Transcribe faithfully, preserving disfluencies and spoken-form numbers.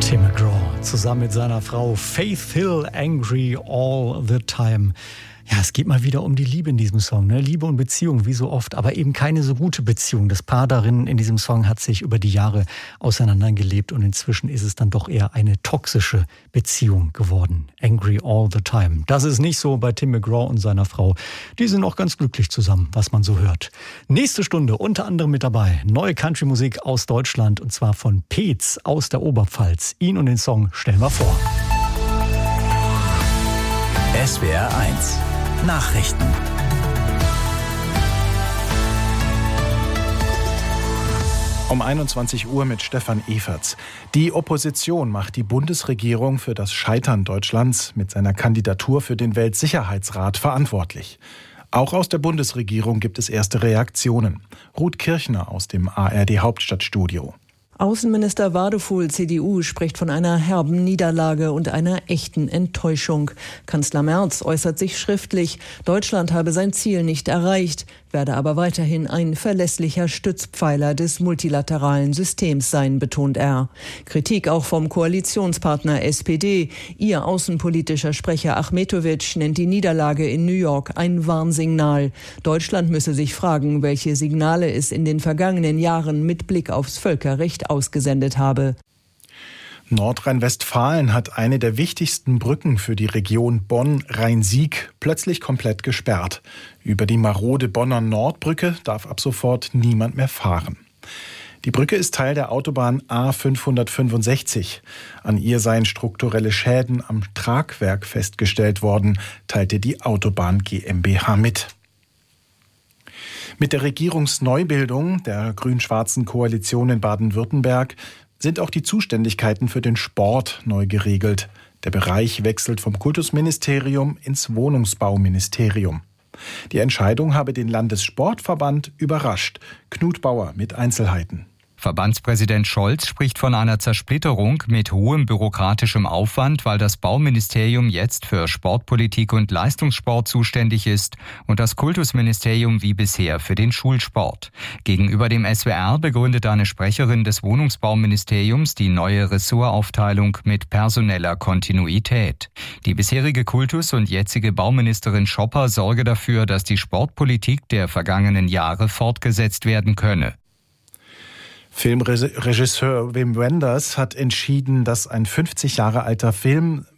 Tim McGraw zusammen mit seiner Frau Faith Hill, Angry All the Time. Ja, es geht mal wieder um die Liebe in diesem Song, ne? Liebe und Beziehung, wie so oft, aber eben keine so gute Beziehung. Das Paar darin in diesem Song hat sich über die Jahre auseinandergelebt und inzwischen ist es dann doch eher eine toxische Beziehung geworden. Angry all the time. Das ist nicht so bei Tim McGraw und seiner Frau. Die sind auch ganz glücklich zusammen, was man so hört. Nächste Stunde unter anderem mit dabei neue Country-Musik aus Deutschland und zwar von Peetz aus der Oberpfalz. Ihn und den Song stellen wir vor. S W R eins Nachrichten. Um einundzwanzig Uhr mit Stefan Everts. Die Opposition macht die Bundesregierung für das Scheitern Deutschlands mit seiner Kandidatur für den Weltsicherheitsrat verantwortlich. Auch aus der Bundesregierung gibt es erste Reaktionen. Ruth Kirchner aus dem A R D-Hauptstadtstudio. Außenminister Wadefuhl, C D U, spricht von einer herben Niederlage und einer echten Enttäuschung. Kanzler Merz äußert sich schriftlich, Deutschland habe sein Ziel nicht erreicht, werde aber weiterhin ein verlässlicher Stützpfeiler des multilateralen Systems sein, betont er. Kritik auch vom Koalitionspartner S P D. Ihr außenpolitischer Sprecher Achmetovic nennt die Niederlage in New York ein Warnsignal. Deutschland müsse sich fragen, welche Signale es in den vergangenen Jahren mit Blick aufs Völkerrecht ausgesendet habe. Nordrhein-Westfalen hat eine der wichtigsten Brücken für die Region Bonn-Rhein-Sieg plötzlich komplett gesperrt. Über die marode Bonner Nordbrücke darf ab sofort niemand mehr fahren. Die Brücke ist Teil der Autobahn A fünfhundertfünfundsechzig. An ihr seien strukturelle Schäden am Tragwerk festgestellt worden, teilte die Autobahn GmbH mit. Mit der Regierungsneubildung der grün-schwarzen Koalition in Baden-Württemberg sind auch die Zuständigkeiten für den Sport neu geregelt. Der Bereich wechselt vom Kultusministerium ins Wohnungsbauministerium. Die Entscheidung habe den Landessportverband überrascht. Knut Bauer mit Einzelheiten. Verbandspräsident Scholz spricht von einer Zersplitterung mit hohem bürokratischem Aufwand, weil das Bauministerium jetzt für Sportpolitik und Leistungssport zuständig ist und das Kultusministerium wie bisher für den Schulsport. Gegenüber dem S W R begründet eine Sprecherin des Wohnungsbauministeriums die neue Ressortaufteilung mit personeller Kontinuität. Die bisherige Kultus- und jetzige Bauministerin Schopper sorge dafür, dass die Sportpolitik der vergangenen Jahre fortgesetzt werden könne. Filmregisseur Wim Wenders hat entschieden, dass ein fünfzig Jahre alter Film